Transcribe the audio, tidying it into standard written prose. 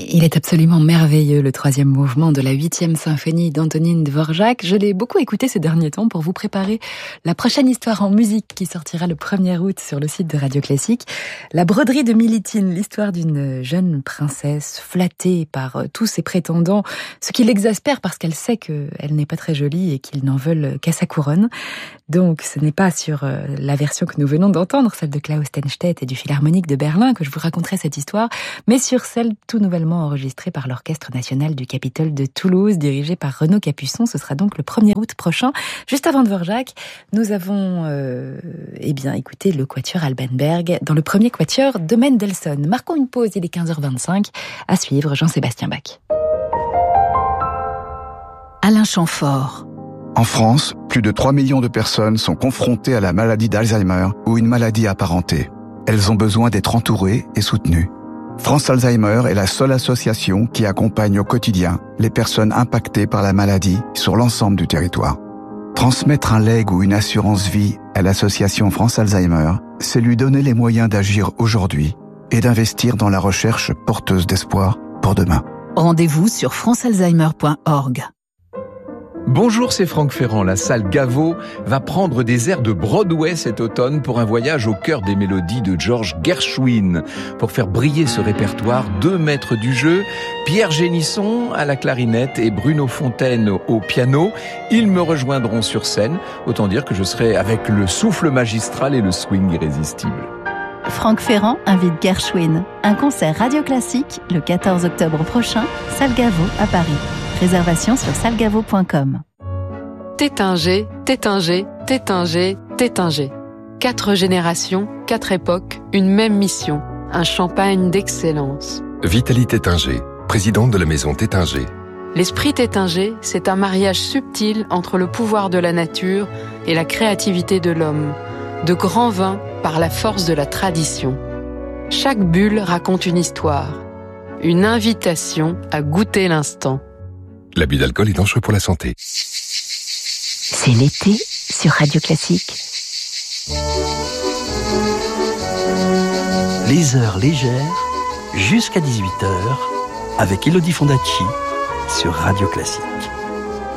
Il est absolument merveilleux, le troisième mouvement de la 8e symphonie d'Antonín Dvořák. Je l'ai beaucoup écouté ces derniers temps pour vous préparer la prochaine histoire en musique qui sortira le 1er août sur le site de Radio Classique. La broderie de Militine, l'histoire d'une jeune princesse flattée par tous ses prétendants, ce qui l'exaspère parce qu'elle sait qu'elle n'est pas très jolie et qu'ils n'en veulent qu'à sa couronne. Donc ce n'est pas sur la version que nous venons d'entendre, celle de Klaus Stenstedt et du Philharmonique de Berlin, que je vous raconterai cette histoire, mais sur celle tout nouvellement enregistrée par l'Orchestre National du Capitole de Toulouse, dirigé par Renaud Capuçon. Ce sera donc le 1er août prochain. Juste avant Dvořák, nous avons écouté le quatuor Albenberg dans le premier quatuor de Mendelssohn. Marquons une pause, il est 15h25. À suivre, Jean-Sébastien Bach. Alain Chamfort. En France, plus de 3 millions de personnes sont confrontées à la maladie d'Alzheimer ou une maladie apparentée. Elles ont besoin d'être entourées et soutenues. France Alzheimer est la seule association qui accompagne au quotidien les personnes impactées par la maladie sur l'ensemble du territoire. Transmettre un legs ou une assurance vie à l'association France Alzheimer, c'est lui donner les moyens d'agir aujourd'hui et d'investir dans la recherche porteuse d'espoir pour demain. Rendez-vous sur francealzheimer.org. Bonjour, c'est Franck Ferrand. La salle Gaveau va prendre des airs de Broadway cet automne pour un voyage au cœur des mélodies de George Gershwin. Pour faire briller ce répertoire, 2 maîtres du jeu, Pierre Génisson à la clarinette et Bruno Fontaine au piano. Ils me rejoindront sur scène. Autant dire que je serai avec le souffle magistral et le swing irrésistible. Franck Ferrand invite Gershwin. Un concert Radio Classique le 14 octobre prochain, salle Gaveau à Paris. Réservation sur salgavo.com. Tétinger, Tétinger, Tétinger, Tétinger. 4 générations, 4 époques, une même mission. Un champagne d'excellence. Vitalie Tétinger, présidente de la maison Tétinger. L'esprit Tétinger, c'est un mariage subtil entre le pouvoir de la nature et la créativité de l'homme. De grands vins par la force de la tradition. Chaque bulle raconte une histoire. Une invitation à goûter l'instant. L'abus d'alcool est dangereux pour la santé. C'est l'été sur Radio Classique. Les heures légères, jusqu'à 18h, avec Elodie Fondacci sur Radio Classique.